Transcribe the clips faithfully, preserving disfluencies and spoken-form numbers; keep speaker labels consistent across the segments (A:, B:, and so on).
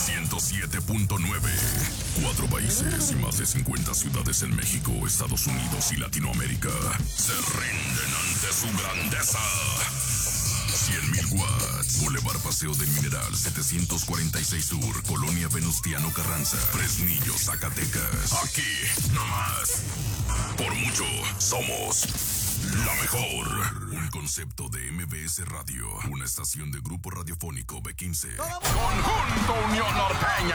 A: ciento siete punto nueve. Cuatro países y más de cincuenta ciudades en México, Estados Unidos y Latinoamérica se rinden ante su grandeza. cien mil watts. Boulevard Paseo del Mineral, setecientos cuarenta y seis Sur, Colonia Venustiano Carranza, Fresnillo, Zacatecas. Aquí, nomás. Por mucho, somos la mejor. Un concepto de M B S Radio, una estación de Grupo Radiofónico B quince. Conjunto Unión Norteña.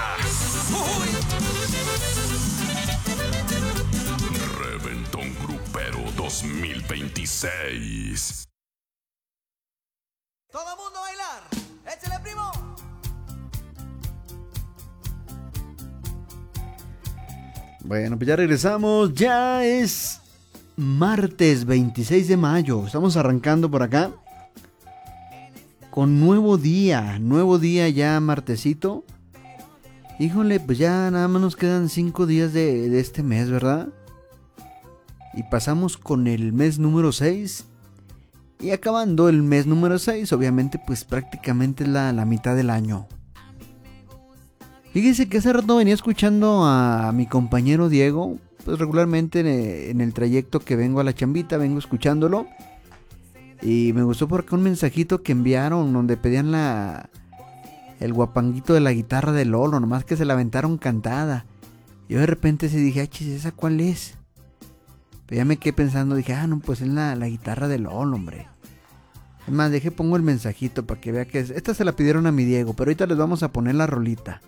A: Reventón Grupero dos mil veintiséis.
B: ¡Todo mundo a bailar! ¡Échale, primo!
C: Bueno, pues ya regresamos. Ya es martes veintiséis de mayo. Estamos arrancando por acá con nuevo día. Nuevo día ya martesito. Híjole, pues ya nada más nos quedan cinco días de, de este mes, ¿verdad? Y pasamos con el mes número seis. Y acabando el mes número seis, obviamente pues prácticamente es la, la mitad del año. Fíjese que hace rato venía escuchando a mi compañero Diego. Pues regularmente en el, en el trayecto que vengo a la chambita, vengo escuchándolo. Y me gustó por acá un mensajito que enviaron donde pedían la el guapanguito de la guitarra de Lolo, nomás que se la aventaron cantada. Yo de repente se dije, ah, chis, ¿esa cuál es? Pero ya me quedé pensando, dije, ah, no, pues es la, la guitarra de Lolo, hombre. Es más, dejé, pongo el mensajito para que vea que es. Esta se la pidieron a mi Diego, pero ahorita les vamos a poner la rolita.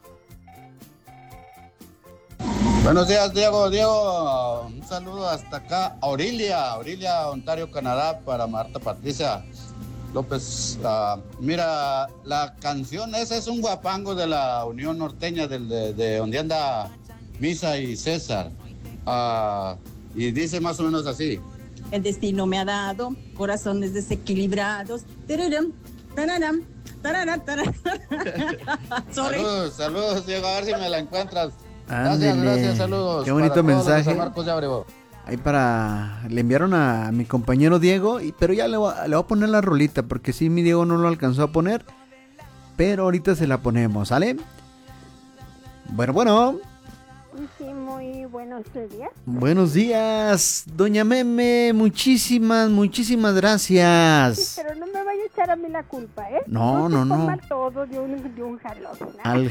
D: Buenos días, Diego. Diego, un saludo hasta acá a Aurilia, Aurilia, Ontario, Canadá, para Marta Patricia López. Uh, mira, la canción esa es un guapango de la Unión Norteña, de, de, de donde anda Misa y César. Uh, y dice más o menos así.
E: El destino me ha dado corazones desequilibrados. Tararam, tararam, tararam, tararam.
D: Saludos, saludos, Diego, a ver si me la encuentras.
C: Ándele.
D: Gracias, gracias, saludos.
C: Qué bonito
D: para
C: mensaje.
D: San Marcos de Abrego.
C: Ahí para... Le enviaron a mi compañero Diego, y, pero ya le voy, a, le voy a poner la rolita, porque sí, mi Diego no lo alcanzó a poner. Pero ahorita se la ponemos, ¿sale? Bueno, bueno.
F: Sí, muy buenos días.
C: Buenos días, doña Meme, muchísimas, muchísimas gracias.
F: Sí, pero no me vaya a echar a mí la culpa, ¿eh?
C: No, no, no.
F: No todo de un, de un jalón.
C: Al...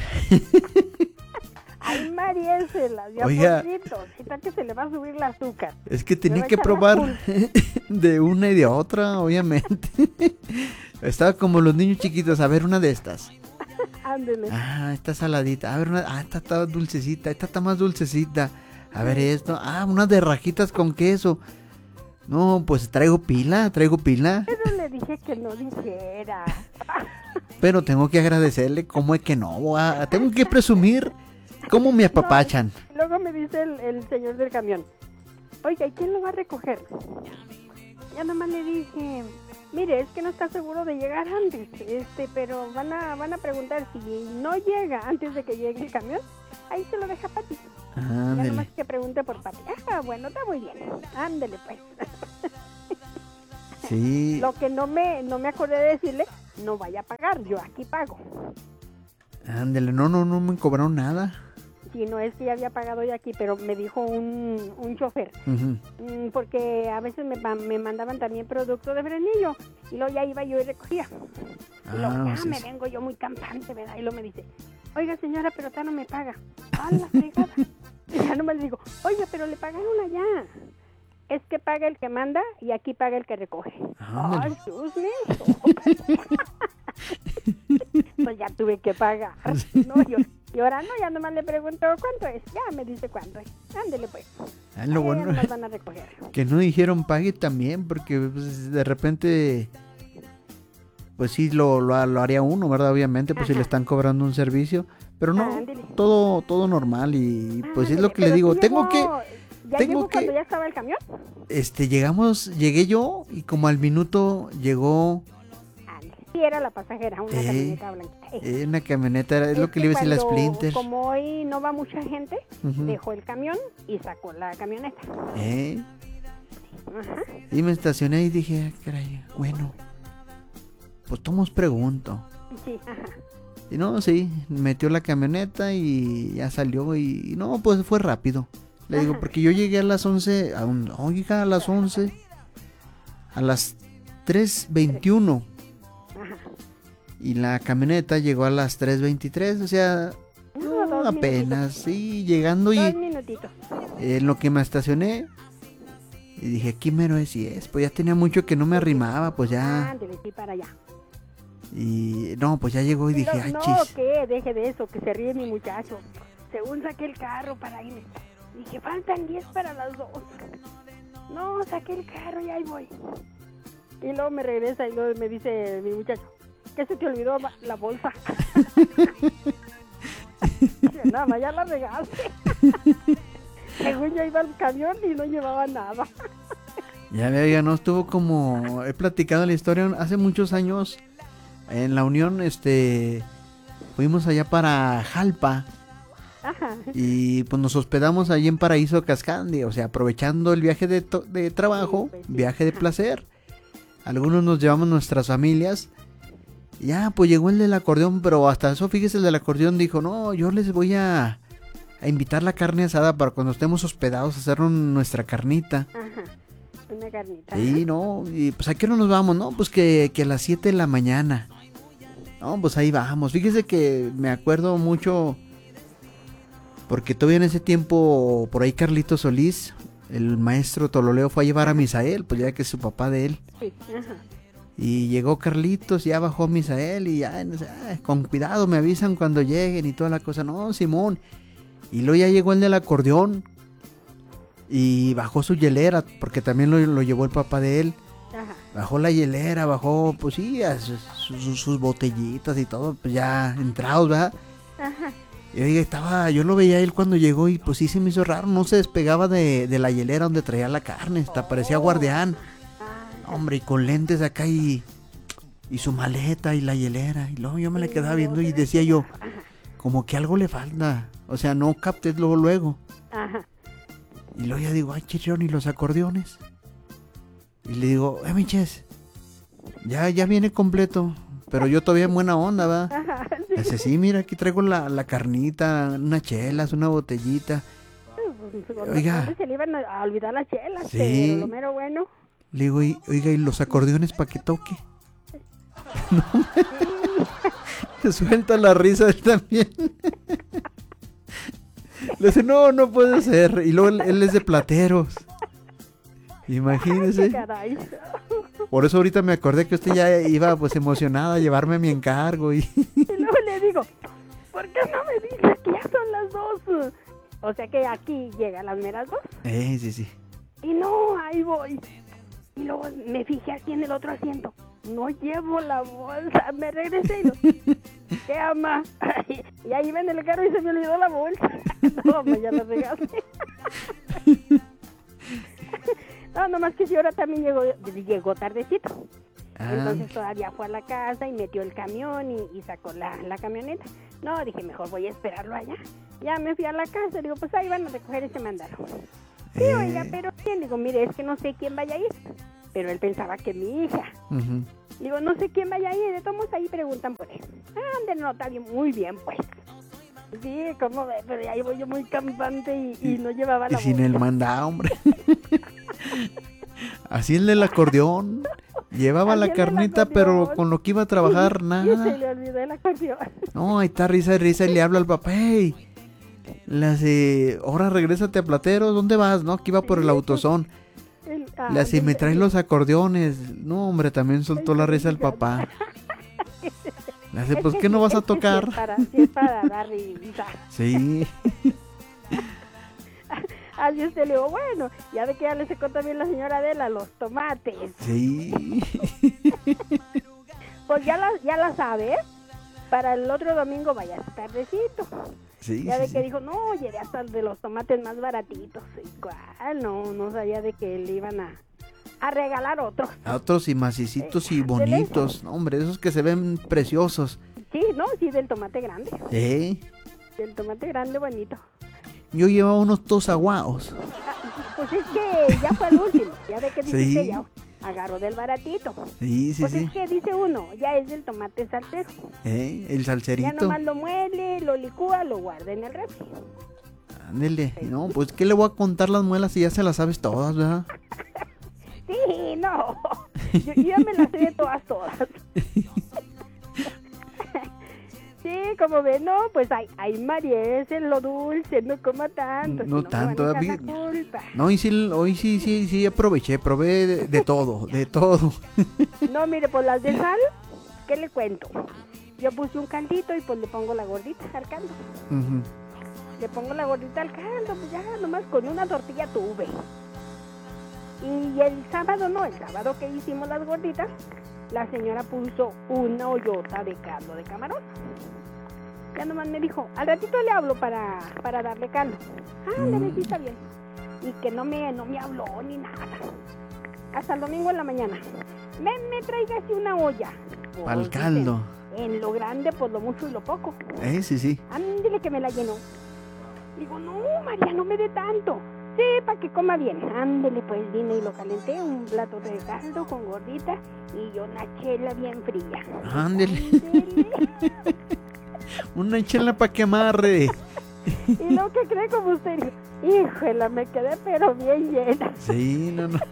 F: Ay, Mariésela, ya
C: Oiga,
F: poquito, ahorita que se le va a subir el azúcar.
C: Es que tenía que probar de una y de otra, obviamente. Estaba como los niños chiquitos, a ver una de estas.
F: Ándele.
C: Ah, está saladita. A ver, una... ah, esta está dulcecita. Esta está más dulcecita. A ver esto. Ah, unas de rajitas con queso. No, pues traigo pila, traigo pila.
F: Pero le dije que no dijera.
C: Pero tengo que agradecerle. ¿Cómo es que no? Ah, tengo que presumir cómo me apapachan.
F: No, luego me dice el, el señor del camión, oiga, ¿y quién lo va a recoger? Ya nomás le dije, mire, es que no está seguro de llegar antes, este, pero van a van a preguntar si no llega antes de que llegue el camión, ahí se lo deja Pati.
C: Ándele.
F: Ya nomás que pregunte por Pati. Ah, bueno, está muy bien. Ándele, pues.
C: Sí.
F: Lo que no me no me acordé de decirle, no vaya a pagar, yo aquí pago.
C: Ándele, no, no, no me cobraron nada.
F: Sí, no es que ya había pagado yo aquí, pero me dijo un, un chofer,
C: Uh-huh.
F: mm, porque a veces me, me mandaban también producto de Fresnillo, y luego ya iba yo y recogía. Y luego,
C: Ah,
F: ya
C: sí,
F: me
C: sí.
F: vengo yo muy campante, ¿verdad? Y luego me dice, oiga señora, pero ta no me paga. ¡Ah, la fregada! Y ya nomás le digo, oiga, pero le pagaron allá. Es que paga el que manda y aquí paga el que recoge. ¡Ay, Dios mío! Pues ya tuve que pagar. No, yo, y ahora no, ya nomás le pregunto cuánto es. Ya me dice cuánto es. Ándele pues.
C: Ah, lo
F: Ahí
C: bueno
F: nomás van a recoger.
C: que no dijeron pague también, porque pues, de repente, pues sí, lo, lo, lo haría uno, ¿verdad? Obviamente, pues si le están cobrando un servicio. Pero no,
F: Ándele.
C: todo todo normal y pues es
F: Ándele,
C: lo que le
F: pero
C: digo.
F: sí
C: Tengo
F: llegó-
C: que...
F: ¿Ya
C: tengo
F: llegó
C: que-
F: cuando ya estaba el camión?
C: Este, llegamos, llegué yo y como al minuto llegó
F: Sí, era la pasajera, una
C: Eh,
F: camioneta blanca. Eh,
C: eh, una camioneta, es
F: es
C: lo que le iba a decir la
F: cuando-
C: Splinter.
F: Como hoy no va mucha gente,
C: Ujú.
F: dejó el camión y sacó la camioneta.
C: ¿Eh?
F: Ajá.
C: Y me estacioné y dije, ah, caray, bueno, pues tomos pregunto.
F: Sí, ajá.
C: Y no, sí, metió la camioneta y ya salió y, y no, pues fue rápido. Le digo, porque yo llegué a las once, a un, oiga, a las once, a las tres veintiuno. Y la camioneta llegó a las tres veintitrés, o sea,
F: No,
C: no,
F: dos
C: apenas,
F: minutitos.
C: sí, llegando
F: Dos
C: y
F: minutitos.
C: en lo que me estacioné. Y dije, aquí mero es y es, pues ya tenía mucho que no me arrimaba, pues ya.
F: Ándale, sí, para allá.
C: Y no, pues ya llegó y dije,
F: no,
C: ay,
F: no,
C: chis.
F: ¿qué? Deje de eso, que se ríe mi muchacho. Según saqué el carro para irme. Dije, faltan diez para las dos. No, saqué el carro y ahí voy. Y luego me regresa y luego me dice mi muchacho, ¿qué se te olvidó ma- la bolsa? Dije, nada más, ya la regaste. Según yo iba al camión y no llevaba nada.
C: Ya veo, ya no estuvo como he platicado la historia hace muchos años en la Unión, este fuimos allá para Jalpa
F: Ajá.
C: y pues nos hospedamos allí en Paraíso Cascandi, o sea, aprovechando el viaje de, to- de trabajo,
F: Sí, pues sí.
C: viaje de placer. Algunos nos llevamos nuestras familias. Ya, pues llegó el del acordeón, pero hasta eso, fíjese, el del acordeón dijo, no, yo les voy a, a invitar la carne asada para cuando estemos hospedados, hacer un- nuestra carnita.
F: Ajá. Una carnita.
C: Sí, no, y pues ¿a qué hora nos vamos? No, pues que, que a las siete de la mañana. No, pues ahí vamos. Fíjese que me acuerdo mucho, porque todavía en ese tiempo, por ahí Carlito Solís, el maestro Tololeo, fue a llevar a Misael, pues ya que es su papá de él.
F: Sí, ajá.
C: Y llegó Carlitos, ya bajó Misael y ya, no sé, ay, con cuidado me avisan cuando lleguen y toda la cosa. No, Simón. Y luego ya llegó el del acordeón y bajó su hielera, porque también lo, lo llevó el papá de él.
F: Ajá.
C: Bajó la hielera, bajó, pues sí, a sus, sus- sus botellitas y todo, pues ya entrados, ¿verdad?
F: Ajá.
C: Y oiga, estaba, yo lo veía a él cuando llegó y pues sí se me hizo raro, no se despegaba de, de la hielera donde traía la carne, hasta parecía guardián.
F: Ah,
C: Hombre, y con lentes acá y, y su maleta y la hielera. Y luego yo me la quedaba viendo y decía yo, como que algo le falta. O sea, no capté luego, luego.
F: ajá.
C: Y luego ya digo, ay, chirrión, ¿y los acordeones? Y le digo, eh, miches, ya, ya viene completo. Pero yo todavía en buena onda, ¿va?
F: Ajá.
C: Dice, sí, mira, aquí traigo la, la carnita, unas chelas, una botellita. Oiga.
F: Oiga. Se le iban a olvidar las chelas,
C: Sí.
F: pero lo mero bueno.
C: Le digo, y, oiga, ¿y los acordeones para que toque? No, me suelta la risa él también. Le dice, no, no puede ser. Y luego él, él es de Plateros. Imagínese.
F: Caray.
C: Por eso ahorita me acordé que usted ya iba pues emocionada a llevarme a mi encargo. Y
F: Y luego le digo, ¿por qué no me dices que ya son las dos? O sea que aquí llegan las meras dos.
C: Eh, sí, sí.
F: Y no, ahí voy. Y luego me fijé aquí en el otro asiento. No llevo la bolsa. Me regresé y lo... ¿Qué ama? Y ahí iba en el carro y se me olvidó la bolsa. No, me ya la regaste. No, nomás que si ahora también llegó, llegó tardecito.
C: Ah,
F: Entonces todavía fue a la casa y metió el camión y, y sacó la, la camioneta. No, dije, mejor voy a esperarlo allá. Ya me fui a la casa, digo, pues ahí van a recoger ese mandado. Sí,
C: eh,
F: oiga, pero ¿quién? Digo, mire, es que no sé quién vaya a ir. Pero él pensaba que mi hija.
C: ujú.
F: Digo, no sé quién vaya a ir, de todos modos ahí preguntan por él. Ah, ande, no, está bien, muy bien, pues. Sí, como ve, pero ahí voy yo muy campante y, y no llevaba
C: Y
F: la
C: sin
F: bolsa.
C: el mandado, hombre. Así el del acordeón. Llevaba
F: Así
C: la
F: el del
C: carnita, pero
F: acordeón.
C: con lo que iba a trabajar,
F: Y se
C: nada.
F: le olvidó el acordeón.
C: No, ahí está risa y risa y le habla al papá. Hey, le hace, ahora regrésate a Plateros, ¿dónde vas? No, que iba por el autosón.
F: El- ah,
C: Le hace, me
F: el-
C: traes los acordeones. No, hombre, también soltó la risa el papá. Le hace, pues,
F: Es
C: ¿qué no
F: sí,
C: vas a
F: es que sí
C: tocar?
F: es para, sí es para dar risa.
C: Sí.
F: Así es, le digo, bueno, ya ve que ya le secó también la señora Adela los tomates.
C: Sí.
F: Pues ya la, ya la sabe, para el otro domingo vaya tardecito.
C: Sí,
F: Ya
C: sí,
F: ve
C: sí.
F: que dijo, no, oye, hasta de los tomates más baratitos. Igual, no, no sabía de que le iban a, a regalar otros.
C: A otros y macicitos y
F: Eh,
C: bonitos. No, hombre, esos que se ven preciosos.
F: Sí, no, sí, del tomate grande.
C: ¿Eh?
F: Del tomate grande bonito.
C: Yo llevaba unos tosaguaos.
F: Ah, pues es que ya fue el último, ya ve que dice
C: Sí.
F: que ya. agarro del baratito.
C: Sí, sí,
F: Pues
C: sí.
F: es que dice uno, ya es del tomate salsero.
C: ¿Eh? El
F: Ya
C: salserito.
F: nomás lo muele, lo licúa, lo guarda en el refri.
C: Ándele. No, pues ¿qué le voy a contar las muelas si ya se las sabes todas, ¿verdad?
F: Sí, no. Yo, yo ya me las sé de todas, todas. Sí, como ven, no, pues hay, hay Maries en lo dulce, no coma tanto.
C: No
F: si me
C: tanto,
F: van a echar
C: David.
F: la culpa.
C: No, hoy sí, hoy sí, sí, sí aproveché, probé de, de todo, de todo.
F: No, mire, pues las de sal, ¿qué le cuento? Yo puse un caldito y pues le pongo la gordita al caldo.
C: Ujú.
F: Le pongo la gordita al caldo, pues ya nomás con una tortilla tuve. Y el sábado, no, el sábado que hicimos las gorditas, la señora puso una ollota de caldo de camarón. Ya nomás me dijo, al ratito le hablo para, para darle caldo. Ah, le dije, está bien. Y que no me, no me habló ni nada. Hasta el domingo en la mañana. Me, me traiga así una olla.
C: Pa'l
F: Pues,
C: caldo.
F: dicen, en lo grande, pues lo mucho y lo poco.
C: Eh, sí, sí.
F: Ándele que me la llenó. Digo, no, María, no me dé tanto. Sí, para que coma bien. Ándele, pues vine y lo calenté, un plato de caldo con gordita y yo una chela bien fría.
C: Ándele.
F: Ándele.
C: Una chela para que amarre.
F: Y lo que cree como usted, híjole, me quedé pero bien llena.
C: Sí, no, no.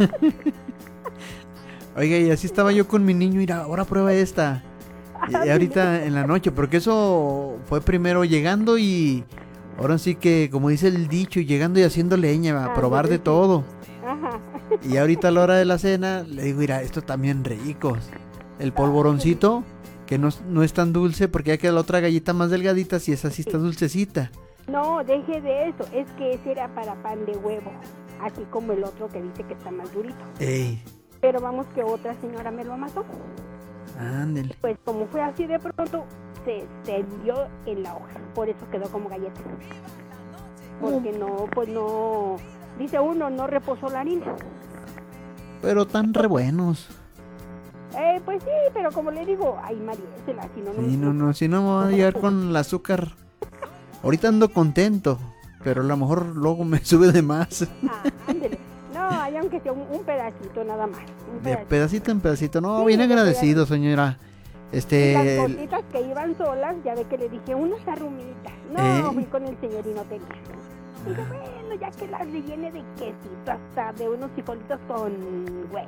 C: Oiga, y así estaba yo con mi niño, mira, ahora prueba esta. Y ahorita en la noche, porque eso fue primero llegando y ahora sí que, como dice el dicho, llegando y haciendo leña, a probar de todo.
F: Ajá.
C: Y ahorita a la hora de la cena, le digo, mira, estos también ricos. El polvoroncito, que no, no es tan dulce, porque ya queda la otra galleta más delgadita, si esa sí está dulcecita.
F: No, deje de eso, es que ese era para pan de huevo, así como el otro que dice que está más durito.
C: Ey,
F: Pero vamos que otra señora me lo amasó.
C: ándele.
F: Pues como fue así de pronto, se extendió en la hoja, por eso quedó como galleta. Porque no, pues no, dice uno, no reposó la harina.
C: Pero tan re buenos.
F: Eh, pues sí, pero como le digo, ay María, se la si no, no
C: Sí,
F: me-
C: no, no, si no me voy a llevar con el azúcar. Ahorita ando contento, pero a lo mejor luego me sube de más.
F: Ah, ándele. No, hay aunque sea un, un pedacito nada más. Un
C: De
F: pedacito.
C: pedacito en pedacito. No,
F: Sí,
C: bien
F: de
C: agradecido, señora.
F: Y las
C: Este,
F: gorditas que iban solas, ya ve que le dije, unas arrumitas. No,
C: ¿Eh?
F: fui con el señor y no tenía. Dije, bueno, ya que las rellene de quesito, hasta de unos frijolitos con huevo.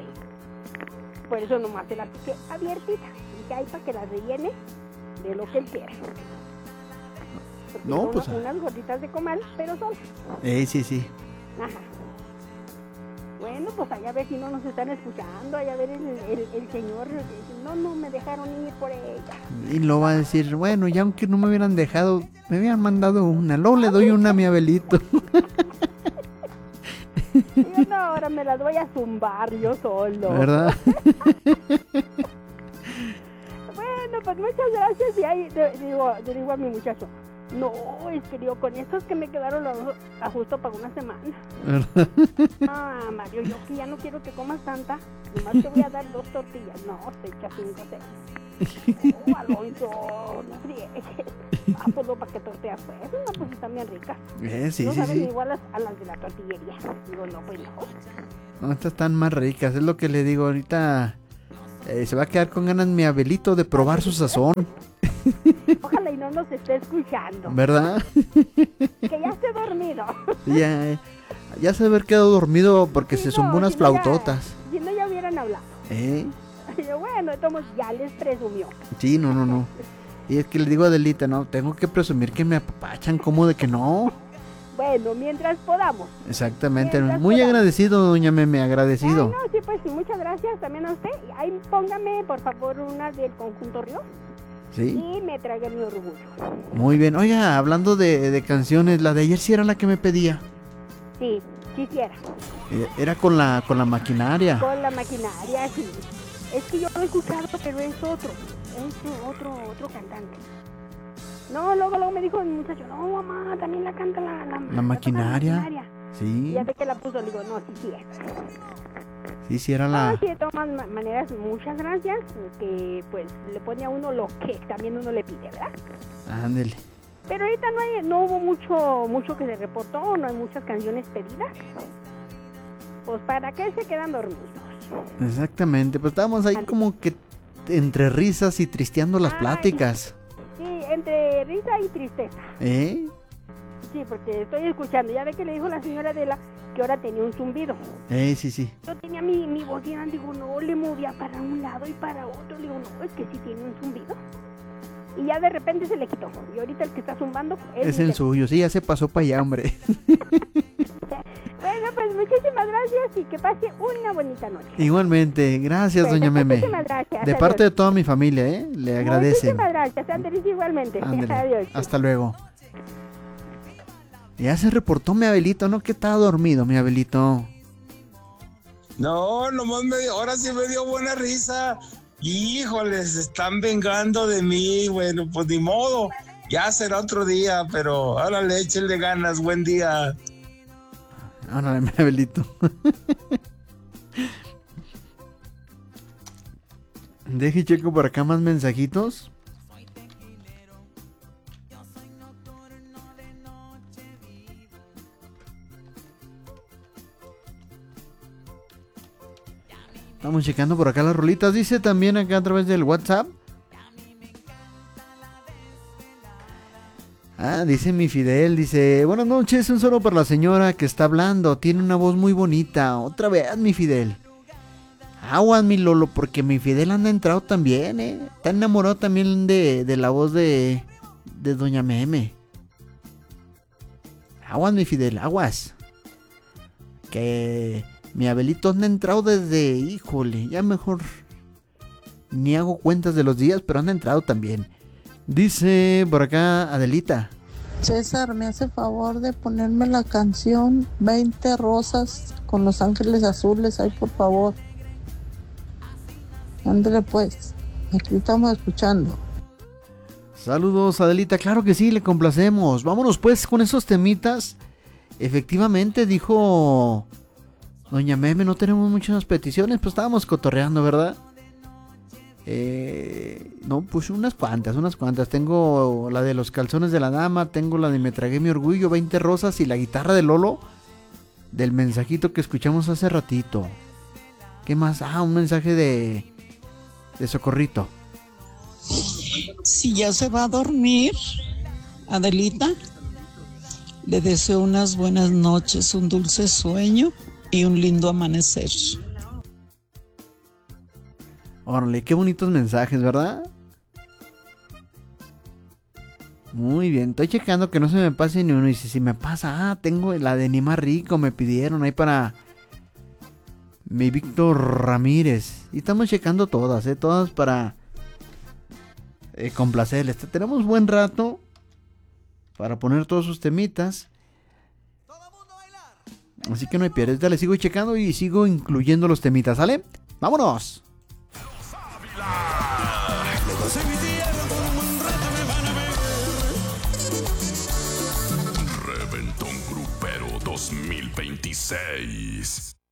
F: y- Por eso nomás se las piqué abiertitas. Dije, ahí para que las rellene de lo que él quiera. Porque
C: No,
F: son
C: pues,
F: unas, unas gorditas de comal, pero solas.
C: eh, sí, sí.
F: Ajá. Bueno, pues allá a ver si no nos están escuchando, allá a ver el, el, el señor, no, no me dejaron ir por ella.
C: Y lo va a decir, bueno, ya aunque no me hubieran dejado, me habían mandado una. Luego le doy una a mi Abelito.
F: Y yo, no, ahora me las voy a zumbar yo solo.
C: ¿Verdad?
F: Bueno, pues muchas gracias. Y ahí le digo, le digo a mi muchacho, no, es que digo, con estos que me quedaron los ajusto para una semana.
C: ¿Verdad?
F: Ah, Mario, yo que ya no quiero que comas tanta, nomás te voy a dar dos tortillas. No, te echa cinco, seis. Oh, Alonso, no friegues. Ah, pues no, para que tortillas pues, no, pues están bien ricas.
C: Eh, sí,
F: no
C: sí,
F: saben
C: sí.
F: igual a, a las de la tortillería. Digo, no, pues no.
C: No, estas están más ricas, es lo que le digo ahorita. Eh, se va a quedar con ganas mi Abelito de probar su sazón,
F: Ojalá y no nos esté escuchando.
C: ¿verdad?
F: Que ya esté dormido.
C: Ya, ya se debe haber quedado dormido porque
F: Sí,
C: se
F: no,
C: zumbó unas
F: si no ya-
C: flautotas.
F: Si no, ya hubieran hablado.
C: ¿Eh?
F: Y yo, bueno, entonces ya les presumió.
C: Sí, no, no, no. Y es que le digo a Adelita, no, tengo que presumir que me apapachan, ¿cómo de que no?
F: Bueno, mientras podamos.
C: Exactamente,
F: Mientras
C: muy
F: podamos.
C: agradecido, doña Meme, agradecido.
F: Ah, no, sí, pues muchas gracias también a usted. Y ahí póngame, por favor, una del conjunto Río
C: Sí,
F: y me traiga mi orgullo.
C: muy bien. Oiga, hablando de, de canciones, la de ayer sí era la que me pedía.
F: Sí, quisiera.
C: Eh, Era con la, con la maquinaria.
F: Con la maquinaria, sí. Es que yo lo he escuchado, pero es otro. Es otro, otro cantante. No, luego, luego me dijo el muchacho, no, mamá, también la canta la, la,
C: La maquinaria.
F: maquinaria. Y
C: Sí,
F: ya ve que la puso, le digo, no, sí, sí es.
C: sí, sí era
F: Ah,
C: la...
F: sí, de todas ma- maneras, muchas gracias, que pues le pone a uno lo que también uno le pide, ¿verdad?
C: Ándele.
F: Pero ahorita no hay, no hubo mucho, mucho que se reportó, no hay muchas canciones pedidas. Pues para qué se quedan dormidos.
C: Exactamente, pues estábamos ahí como que entre risas y tristeando las
F: Ay.
C: pláticas.
F: Sí, entre risa y tristeza.
C: ¿Eh?
F: Sí, porque estoy escuchando. Ya ve que le dijo la señora Adela que ahora tenía un zumbido.
C: Eh, sí, sí.
F: Yo tenía mi, mi bocina, digo, no, le movía para un lado y para otro. Le digo, no, es que sí tiene un zumbido. Y ya de repente se le quitó. Y ahorita el que está zumbando es,
C: Es el
F: mi-
C: suyo, sí, ya se pasó para allá, hombre.
F: Bueno, pues muchísimas gracias y que pase una bonita noche.
C: Igualmente, gracias,
F: Bueno,
C: doña Meme.
F: muchísimas gracias.
C: De parte de
F: Adiós.
C: toda mi familia, ¿eh? Le agradecen.
F: Muchísimas gracias, Andrés, igualmente.
C: Ándele,
F: Adiós.
C: hasta luego. Ya se reportó mi Abelito, ¿no? Que estaba dormido, mi Abelito.
G: No, nomás me dio, ahora sí me dio buena risa. Híjoles, se están vengando de mí. Bueno, pues ni modo. Ya será otro día, pero órale, échenle ganas. Buen día.
C: Ándale, mi Abelito. Deje checo por acá más mensajitos. Estamos checando por acá las rolitas. Dice también acá a través del WhatsApp. Ah, dice mi Fidel, dice, buenas noches, un solo para la señora que está hablando, tiene una voz muy bonita. Otra vez, mi Fidel. Aguas, mi Lolo, porque mi Fidel anda entrado también, eh. Está enamorado también de, de la voz de, de Doña Meme. Aguas, mi Fidel, aguas. Que mi Abelito anda entrado desde, híjole, ya mejor ni hago cuentas de los días, pero anda entrado también. Dice por acá Adelita.
H: César, me hace favor de ponerme la canción veinte rosas con Los Ángeles Azules, ahí por favor. Ándale pues, aquí estamos escuchando.
C: Saludos Adelita, claro que sí, le complacemos. Vámonos pues con esos temitas. Efectivamente dijo Doña Meme, no tenemos muchas peticiones, pues estábamos cotorreando, ¿verdad? Eh, no, pues unas cuantas, unas cuantas. Tengo la de los calzones de la dama, tengo la de me tragué mi orgullo, veinte rosas y la guitarra de Lolo del mensajito que escuchamos hace ratito. ¿Qué más? Ah, un mensaje de de Socorrito.
I: Si ya se va a dormir, Adelita, le deseo unas buenas noches, un dulce sueño y un lindo amanecer.
C: Órale, qué bonitos mensajes, ¿verdad? Muy bien, estoy checando que no se me pase ni uno. Y si, si me pasa, ah, tengo la de Ni Más Rico, me pidieron ahí para mi Víctor Ramírez. Y estamos checando todas, ¿eh? Todas para eh, complacerles. Tenemos buen rato para poner todos sus temitas. Así que no hay pierde. Ya le sigo checando y sigo incluyendo los temitas, ¿sale? ¡Vámonos!
A: Reventón Grupero dos mil veintiséis.